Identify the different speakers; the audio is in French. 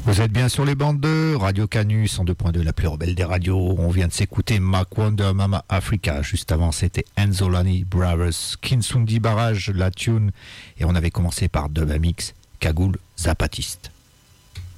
Speaker 1: Vous êtes bien sur les bandes de Radio Canu 102.2, la plus rebelle des radios. On vient de s'écouter Mac Wonder Mama Africa. Juste avant, c'était Enzolani Brothers, Kinsundi Barrage, la tune. Et on avait commencé par Dub Mix, Cagoule Zapatiste.